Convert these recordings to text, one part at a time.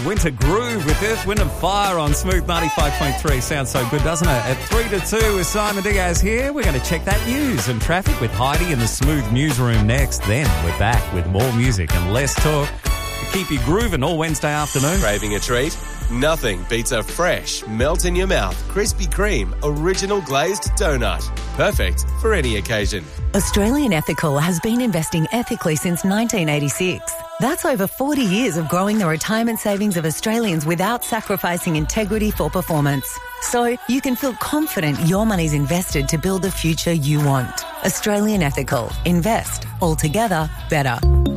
Winter Groove with Earth, Wind and Fire on Smooth 95.3. Sounds so good, doesn't it? At 3 to 2 with Simon Diaz here. We're going to check that news and traffic with Heidi in the Smooth Newsroom next. Then we're back with more music and less talk to keep you grooving all Wednesday afternoon. Craving a treat? Nothing beats a fresh, melt-in-your-mouth, Krispy Kreme original glazed donut. Perfect for any occasion. Australian Ethical has been investing ethically since 1986. That's over 40 years of growing the retirement savings of Australians without sacrificing integrity for performance. So you can feel confident your money's invested to build the future you want. Australian Ethical. Invest. Altogether better.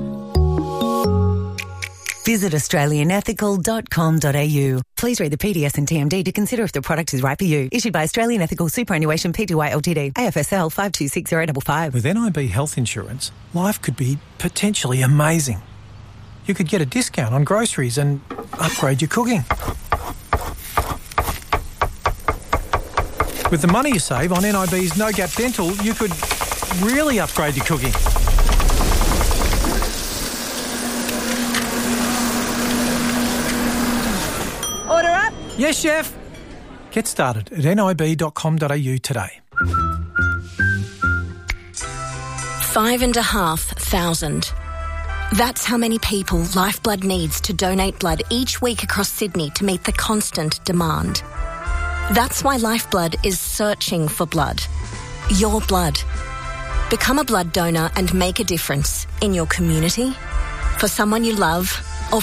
Visit australianethical.com.au. Please read the PDS and TMD to consider if the product is right for you. Issued by Australian Ethical Superannuation Pty Ltd. AFSL 526055. With NIB Health Insurance, life could be potentially amazing. You could get a discount on groceries and upgrade your cooking. With the money you save on NIB's No Gap Dental, you could really upgrade your cooking. Order up. Yes, chef. Get started at nib.com.au today. 5,500. That's how many people Lifeblood needs to donate blood each week across Sydney to meet the constant demand. That's why Lifeblood is searching for blood. Your blood. Become a blood donor and make a difference in your community, for someone you love,